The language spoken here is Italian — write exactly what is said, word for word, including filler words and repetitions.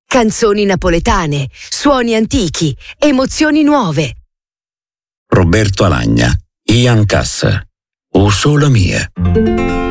Canzoni napoletane, suoni antichi, emozioni nuove. Roberto Alagna, Ian Cass, O Sola Mia.